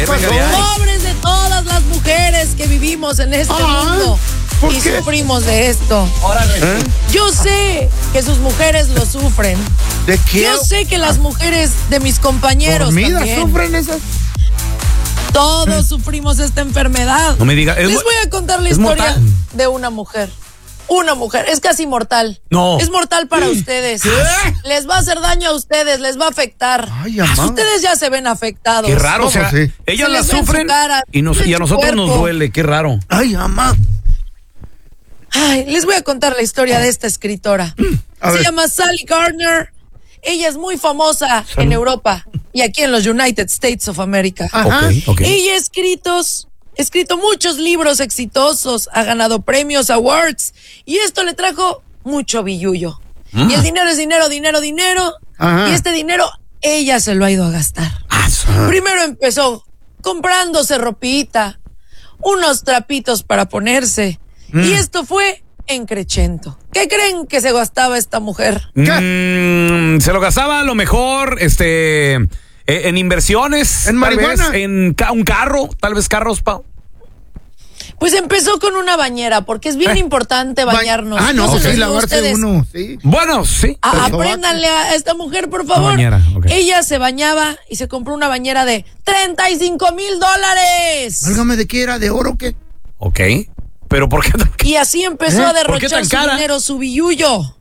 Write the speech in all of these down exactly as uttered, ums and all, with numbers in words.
Pobres de todas las mujeres que vivimos en este ah, mundo y qué? sufrimos de esto. ¿Eh? Yo sé que sus mujeres lo sufren. ¿De qué? Yo sé que las mujeres de mis compañeros también sufren esas. Todos ¿Eh? sufrimos esta enfermedad. No me diga. Les voy a contar la historia mortal. de una mujer. Una mujer, es casi mortal. No. Es mortal para ¿Sí? ustedes. ¿Qué? Les va a hacer daño a ustedes, les va a afectar. Ay, ustedes ya se ven afectados. Qué raro, o sea, sí? ellas la sufren cara, y, nos, y a nosotros cuerpo. nos duele, qué raro. Ay, mamá. Ay, les voy a contar la historia de esta escritora. Se ver. llama Sally Gardner. Ella es muy famosa Salud. en Europa y aquí en los United States of America. Ajá. Okay, okay. Ella ha escritos... Ha escrito muchos libros exitosos, ha ganado premios, awards, y esto le trajo mucho billullo. Mm. Y el dinero es dinero, dinero, dinero, Ajá. y este dinero ella se lo ha ido a gastar. Ajá. Primero empezó comprándose ropita, unos trapitos para ponerse, mm. y esto fue encrechento. ¿Qué creen que se gastaba esta mujer? Mm, se lo gastaba a lo mejor, este... en inversiones, en marihuana, tal vez, en ca- un carro, tal vez carros, Pau. Pues empezó con una bañera, porque es bien eh, importante bañarnos. Ah, no, no sí, lavarse uno, sí. Bueno, sí. Ah, apréndanle a esta mujer, por favor. Bañera, okay. Ella se bañaba y se compró una bañera de treinta y cinco mil dólares. Válgame, ¿de qué era? ¿De oro o qué? Ok, pero ¿por qué tan... Y así empezó ¿Eh? a derrochar su dinero, su billullo.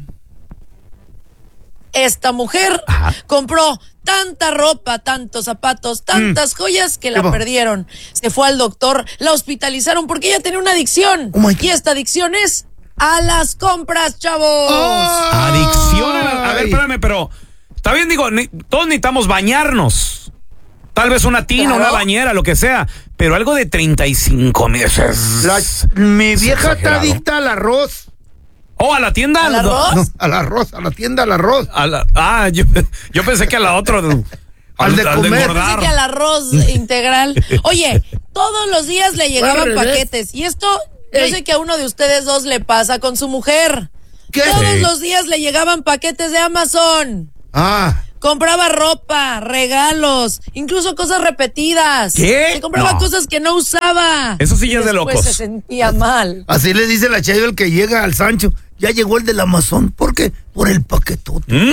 Esta mujer Ajá. compró tanta ropa, tantos zapatos, tantas mm. joyas que la ¿Cómo? perdieron. Se fue al doctor, la hospitalizaron porque ella tenía una adicción. Oh y esta adicción es a las compras, chavos. Oh. Adicción a la... A ver, espérame, pero... Está bien, digo, ni, todos necesitamos bañarnos. Tal vez una tina, claro. una bañera, lo que sea. Pero algo de treinta y cinco mil. La, mi vieja está adicta al arroz. Oh, ¿a la tienda? ¿Al arroz? No, al arroz, a la tienda al arroz. A la, ah, yo, yo pensé que a la otra. Al, al de al comer. De engordar. Pensé que al arroz integral. Oye, todos los días le llegaban paquetes. Y esto, Ey. yo sé que a uno de ustedes dos le pasa con su mujer. ¿Qué? Todos Sí. los días le llegaban paquetes de Amazon. Ah. Compraba ropa, regalos, incluso cosas repetidas. ¿Qué? Se compraba no. cosas que no usaba. Eso sí ya es de locos. Después se sentía mal. Así le dice la Chayo el que llega al Sancho. Ya llegó el del Amazon. ¿Por qué? Por el paquetote. ¿Mm?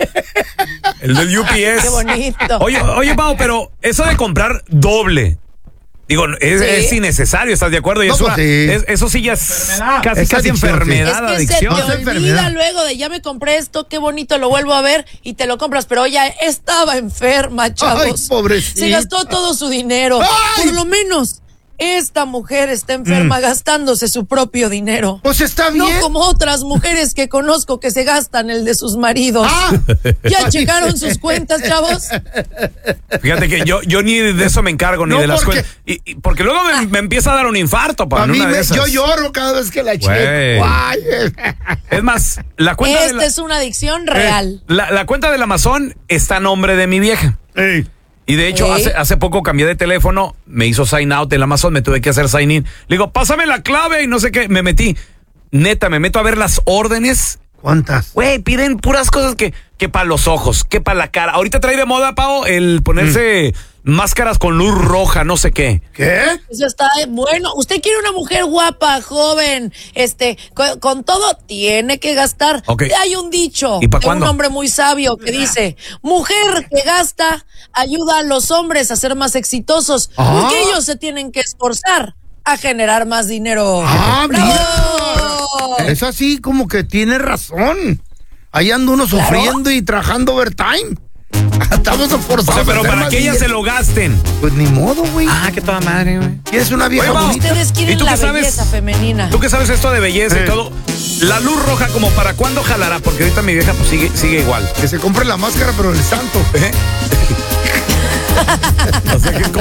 El del U P S. Qué bonito. Oye, oye, Pau, pero eso de comprar doble. Digo, es, ¿Sí? es innecesario, ¿estás de acuerdo? Y no, eso, pues sí. es, eso sí ya es enfermedad. casi, es casi adicción, enfermedad, Es que adicción. se te olvida enfermedad. luego de ya me compré esto, qué bonito, lo vuelvo a ver y te lo compras, pero ella estaba enferma, chavos. Ay, pobrecita. Se gastó todo su dinero. Ay. Por lo menos esta mujer está enferma mm. gastándose su propio dinero. Pues está bien. No como otras mujeres que conozco que se gastan el de sus maridos. Ah. ¿Ya checaron sus cuentas, chavos? Fíjate que yo, yo ni de eso me encargo, ni no, de las porque, cuentas. Y, y porque luego me, me empieza a dar un infarto, pa. A mí una me, yo lloro cada vez que la checo. Es más, la cuenta Esta de la, es una adicción real. Eh, la, la cuenta del Amazon está a nombre de mi vieja. Ey. Y de hecho, hace, hace poco cambié de teléfono, me hizo sign out el Amazon, me tuve que hacer sign in. Le digo, pásame la clave y no sé qué. Me metí. Neta, me meto a ver las órdenes. ¿Cuántas? Güey, piden puras cosas que, que para los ojos, que para la cara. Ahorita trae de moda, Pao, el ponerse mm. máscaras con luz roja, no sé qué. ¿Qué? Eso está bueno. Usted quiere una mujer guapa, joven, este, con, con todo, tiene que gastar. Okay. Hay un dicho ¿Y pa' de cuándo? un hombre muy sabio que dice, mujer que gasta ayuda a los hombres a ser más exitosos, Ah. porque ellos se tienen que esforzar a generar más dinero. Ah, ¡Bravo! mira. Es así como que tiene razón. Ahí anda uno Claro. sufriendo y trabajando overtime. Estamos esforzados. O sea, pero a hacer para más que ellas dinero. se lo gasten. Pues ni modo, güey. Ah, qué toda madre, güey. ¿Quieres una vieja Oye, bonita? Ustedes ¿Y quieren tú la qué sabes? belleza femenina. ¿Tú qué sabes esto de belleza Eh. y todo? La luz roja, como para cuándo jalará, porque ahorita mi vieja pues sigue, sigue igual. Que se compre la máscara, pero el santo. ¿Eh? O sea, que